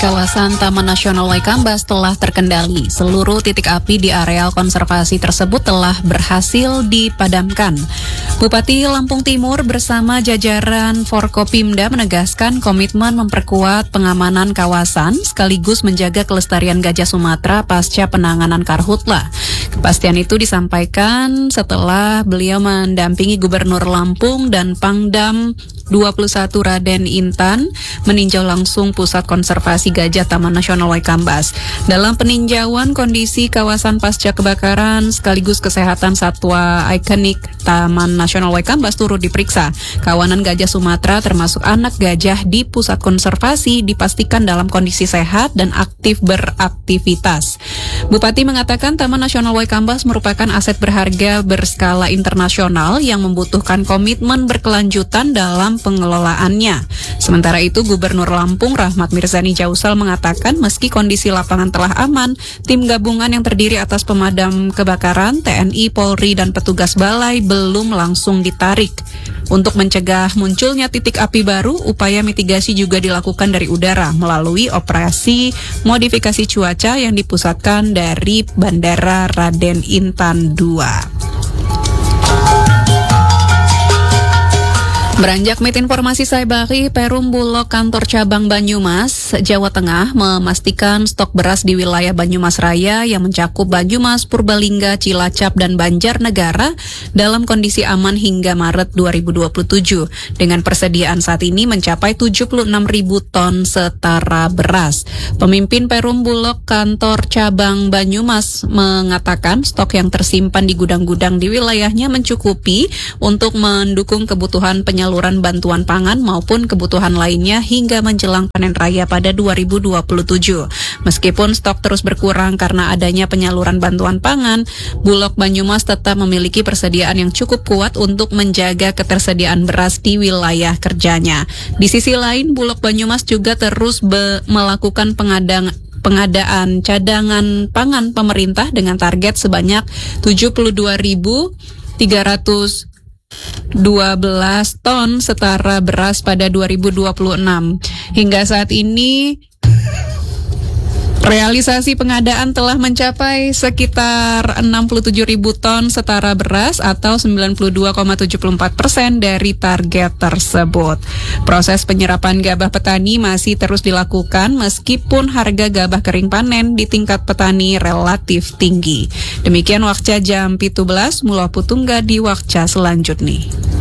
Kawasan Taman Nasional Waikambas telah terkendali. Seluruh titik api di areal konservasi tersebut telah berhasil dipadamkan. Bupati Lampung Timur bersama jajaran Forkopimda menegaskan komitmen memperkuat pengamanan kawasan sekaligus menjaga kelestarian gajah Sumatera pasca penanganan karhutla. Kepastian itu disampaikan setelah beliau mendampingi Gubernur Lampung dan Pangdam 21 Raden Intan meninjau langsung pusat konservasi gajah Taman Nasional Waikambas. Dalam peninjauan kondisi kawasan pasca kebakaran sekaligus kesehatan satwa ikonik Taman Nasional Waikambas turut diperiksa. Kawanan gajah Sumatera termasuk anak gajah di pusat konservasi dipastikan dalam kondisi sehat dan aktif beraktivitas. Bupati mengatakan Taman Nasional Waikambas merupakan aset berharga berskala internasional yang membutuhkan komitmen berkelanjutan dalam pengelolaannya. Sementara itu, Gubernur Lampung Rahmat Mirzani Jausal mengatakan meski kondisi lapangan telah aman, tim gabungan yang terdiri atas pemadam kebakaran, TNI, Polri, dan petugas balai belum langsung ditarik. Untuk mencegah munculnya titik api baru, upaya mitigasi juga dilakukan dari udara melalui operasi modifikasi cuaca yang dipusatkan dari Bandara Raden Intan II. Beranjak mit informasi Saibari, Perum Bulog kantor cabang Banyumas, Jawa Tengah memastikan stok beras di wilayah Banyumas Raya yang mencakup Banyumas, Purbalingga, Cilacap, dan Banjarnegara dalam kondisi aman hingga Maret 2027. Dengan persediaan saat ini mencapai 76.000 ton setara beras. Pemimpin Perum Bulog kantor cabang Banyumas mengatakan stok yang tersimpan di gudang-gudang di wilayahnya mencukupi untuk mendukung kebutuhan penyaluran bantuan pangan maupun kebutuhan lainnya hingga menjelang panen raya pada 2027. Meskipun stok terus berkurang karena adanya penyaluran bantuan pangan, Bulog Banyumas tetap memiliki persediaan yang cukup kuat untuk menjaga ketersediaan beras di wilayah kerjanya. Di sisi lain, Bulog Banyumas juga terus melakukan pengadaan cadangan pangan pemerintah dengan target sebanyak 72.312 ton setara beras pada 2026. Hingga saat ini realisasi pengadaan telah mencapai sekitar 67.000 ton setara beras atau 92,74% dari target tersebut. Proses penyerapan gabah petani masih terus dilakukan meskipun harga gabah kering panen di tingkat petani relatif tinggi. Demikian Wakca jam 17, Mula Putungga di Wakca selanjutnya.